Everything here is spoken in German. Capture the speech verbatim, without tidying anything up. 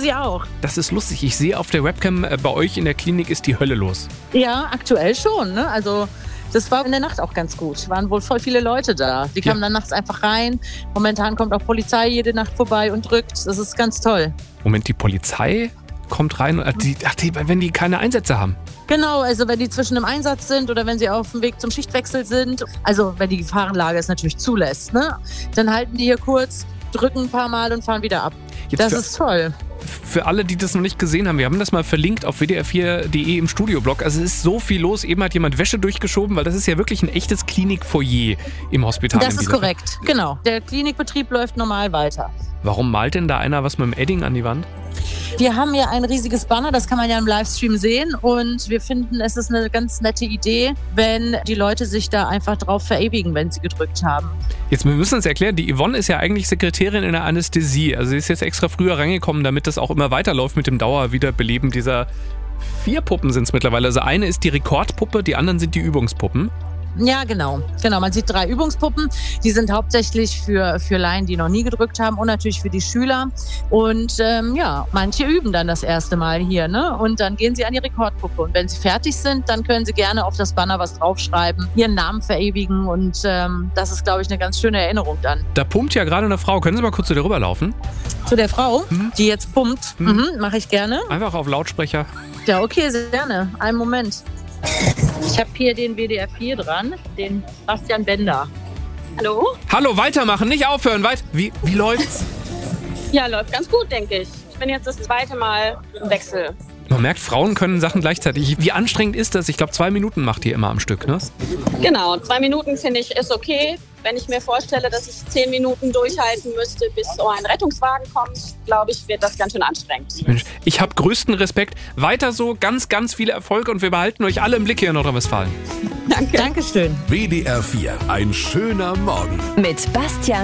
sie auch. Das ist lustig. Ich sehe auf der Webcam, äh, bei euch in der Klinik ist die Hölle los. Ja, aktuell schon. Ne? Also das war in der Nacht auch ganz gut. Es waren wohl voll viele Leute da. Die kamen ja dann nachts einfach rein. Momentan kommt auch Polizei jede Nacht vorbei und drückt. Das ist ganz toll. Moment, die Polizei kommt rein? Ach, die, ach die, wenn die keine Einsätze haben? Genau, also wenn die zwischen im Einsatz sind oder wenn sie auf dem Weg zum Schichtwechsel sind. Also wenn die Gefahrenlage es natürlich zulässt. Ne? Dann halten die hier kurz, drücken ein paar Mal und fahren wieder ab. Jetzt das ist toll. Für alle, die das noch nicht gesehen haben, wir haben das mal verlinkt auf w d r vier punkt d e im Studioblog. Also es ist so viel los. Eben hat jemand Wäsche durchgeschoben, weil das ist ja wirklich ein echtes Klinikfoyer im Hospital. Das ist korrekt, genau. Der Klinikbetrieb läuft normal weiter. Warum malt denn da einer was mit dem Edding an die Wand? Wir haben ja ein riesiges Banner, das kann man ja im Livestream sehen und wir finden, es ist eine ganz nette Idee, wenn die Leute sich da einfach drauf verewigen, wenn sie gedrückt haben. Jetzt, wir müssen uns erklären, die Yvonne ist ja eigentlich Sekretärin in der Anästhesie. Also sie ist jetzt extra früher reingekommen, damit das auch immer weiterläuft mit dem Dauerwiederbeleben dieser vier Puppen sind es mittlerweile. Also eine ist die Rekordpuppe, die anderen sind die Übungspuppen. Ja, genau. Genau, man sieht drei Übungspuppen. Die sind hauptsächlich für, für Laien, die noch nie gedrückt haben und natürlich für die Schüler. Und ähm, ja, manche üben dann das erste Mal hier, ne? Und dann gehen sie an die Rekordpuppe. Und wenn sie fertig sind, dann können sie gerne auf das Banner was draufschreiben, ihren Namen verewigen. Und ähm, das ist, glaube ich, eine ganz schöne Erinnerung dann. Da pumpt ja gerade eine Frau. Können Sie mal kurz zu der rüberlaufen? Zu der Frau, hm? die jetzt pumpt? Hm. Mhm, mache ich gerne. Einfach auf Lautsprecher. Ja, okay, sehr gerne. Einen Moment. Ich habe hier den W D R vier dran, den Bastian Bender. Hallo? Hallo, weitermachen, nicht aufhören. Weit wie, wie läuft's? Ja, läuft ganz gut, denke ich. Ich bin jetzt das zweite Mal im Wechsel. Man merkt, Frauen können Sachen gleichzeitig. Wie anstrengend ist das? Ich glaube, zwei Minuten macht ihr immer am Stück, ne? Genau, zwei Minuten finde ich ist okay. Wenn ich mir vorstelle, dass ich zehn Minuten durchhalten müsste, bis so ein Rettungswagen kommt, glaube ich, wird das ganz schön anstrengend. Mensch, ich habe größten Respekt. Weiter so, ganz, ganz viele Erfolge und wir behalten euch alle im Blick hier in Nordrhein-Westfalen. Danke. Dankeschön. W D R vier, ein schöner Morgen. Mit Bastian